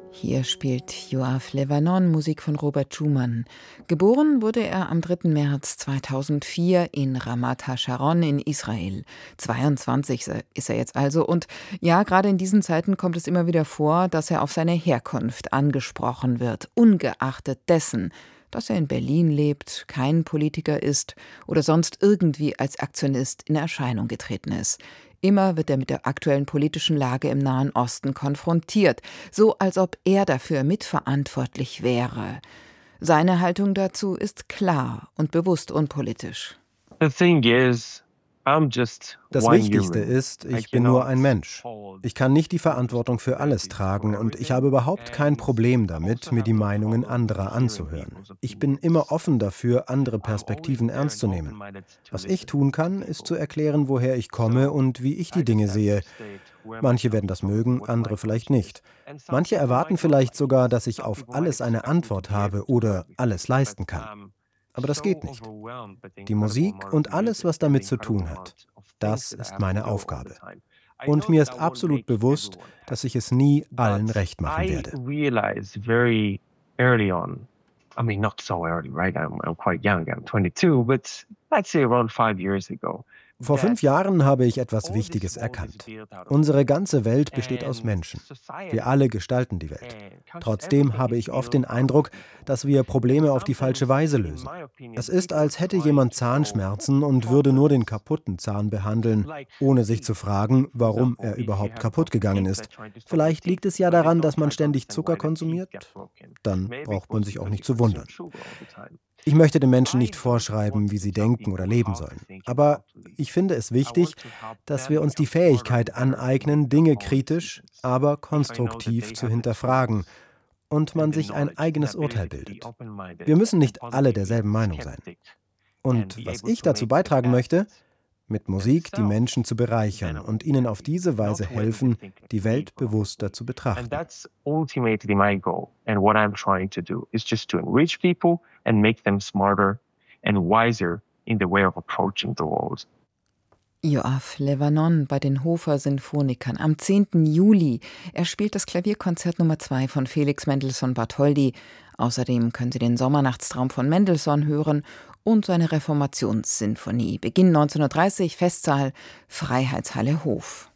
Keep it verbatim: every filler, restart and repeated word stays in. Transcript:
Hier spielt Yoav Levanon Musik von Robert Schumann. Geboren wurde er am dritten März zweitausendvier in Ramat HaSharon in Israel. zweiundzwanzig ist er jetzt also. Und ja, gerade in diesen Zeiten kommt es immer wieder vor, dass er auf seine Herkunft angesprochen wird, ungeachtet dessen, dass er in Berlin lebt, kein Politiker ist oder sonst irgendwie als Aktionist in Erscheinung getreten ist. Immer wird er mit der aktuellen politischen Lage im Nahen Osten konfrontiert, so als ob er dafür mitverantwortlich wäre. Seine Haltung dazu ist klar und bewusst unpolitisch. The thing is, I'm just Das one Wichtigste human. ist, I ich bin nur cannot ein Mensch. hold Ich kann nicht die Verantwortung für alles tragen und ich habe überhaupt kein Problem damit, mir die Meinungen anderer anzuhören. Ich bin immer offen dafür, andere Perspektiven ernst zu nehmen. Was ich tun kann, ist zu erklären, woher ich komme und wie ich die Dinge sehe. Manche werden das mögen, andere vielleicht nicht. Manche erwarten vielleicht sogar, dass ich auf alles eine Antwort habe oder alles leisten kann. Aber das geht nicht. Die Musik und alles, was damit zu tun hat, das ist meine Aufgabe. Und mir ist absolut bewusst, dass ich es nie allen recht machen werde. I realized very early on, I mean not so early, right? I'm, I'm quite young, I'm twenty-two, but let's say around five years ago. Vor fünf Jahren habe ich etwas Wichtiges erkannt. Unsere ganze Welt besteht aus Menschen. Wir alle gestalten die Welt. Trotzdem habe ich oft den Eindruck, dass wir Probleme auf die falsche Weise lösen. Es ist, als hätte jemand Zahnschmerzen und würde nur den kaputten Zahn behandeln, ohne sich zu fragen, warum er überhaupt kaputt gegangen ist. Vielleicht liegt es ja daran, dass man ständig Zucker konsumiert. Dann braucht man sich auch nicht zu wundern. Ich möchte den Menschen nicht vorschreiben, wie sie denken oder leben sollen. Aber ich finde es wichtig, dass wir uns die Fähigkeit aneignen, Dinge kritisch, aber konstruktiv zu hinterfragen und man sich ein eigenes Urteil bildet. Wir müssen nicht alle derselben Meinung sein. Und was ich dazu beitragen möchte, mit Musik die Menschen zu bereichern und ihnen auf diese Weise helfen, die Welt bewusster zu betrachten. And that's ultimately my goal. And what I'm trying to do is just to enrich people and make them smarter and wiser in the way of approaching the world. Yoav Levanon bei den Hofer Sinfonikern am zehnten Juli. Er spielt das Klavierkonzert Nummer zwei von Felix Mendelssohn Bartholdy. Außerdem können Sie den Sommernachtstraum von Mendelssohn hören und seine Reformationssinfonie. Beginn neunzehnhundertdreißig, Festsaal, Freiheitshalle Hof.